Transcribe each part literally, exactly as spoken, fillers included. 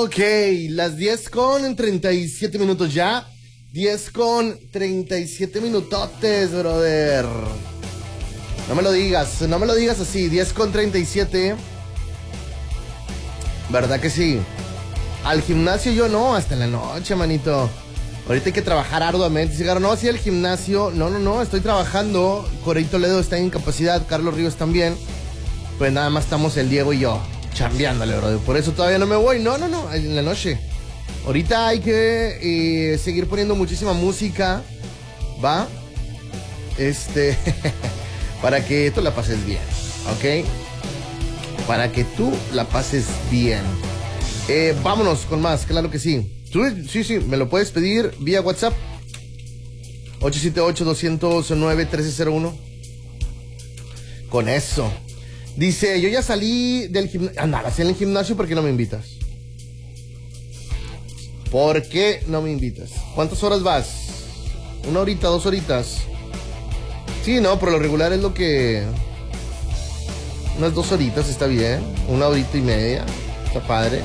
Ok, las diez con treinta y siete minutos ya. diez con treinta y siete minutotes, brother. No me lo digas, no me lo digas así. diez con treinta y siete. ¿Verdad que sí? Al gimnasio yo no, hasta en la noche, manito. Ahorita hay que trabajar arduamente. Si no, así al gimnasio. No, no, no, estoy trabajando. Corey Toledo está en incapacidad, Carlos Ríos también. Pues nada más estamos el Diego y yo chambeándole, brother. Por eso todavía no me voy. No, no, no, en la noche. Ahorita hay que eh, seguir poniendo muchísima música, ¿va? Este, para que tú la pases bien, ¿ok? Para que tú la pases bien. Eh, vámonos con más, claro que sí. Tú, sí, sí, me lo puedes pedir vía WhatsApp. ocho siete ocho, dos cero nueve, uno tres cero uno. Con eso. Dice, yo ya salí del gimnasio. Andabas en el gimnasio, ¿por qué no me invitas? ¿Por qué no me invitas? ¿Cuántas horas vas? ¿Una horita, dos horitas? Sí, no, por lo regular es lo que... Unas dos horitas está bien. Una horita y media. Está padre.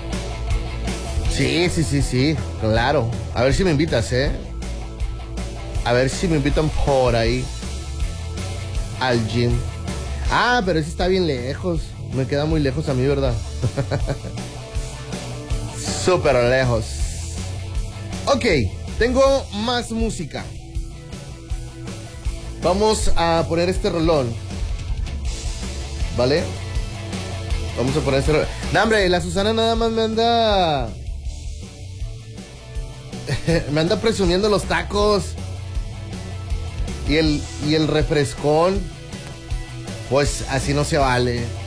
Sí, sí, sí, sí. Claro. A ver si me invitas, ¿eh? A ver si me invitan por ahí al gym. Ah, pero ese está bien lejos. Me queda muy lejos a mí, ¿verdad? Súper lejos. Ok, tengo más música. Vamos a poner este rolón, ¿vale? Vamos a poner este rolón. No, hombre, la Susana nada más me anda... me anda presumiendo los tacos. Y el, y el refrescón. Pues así no se vale.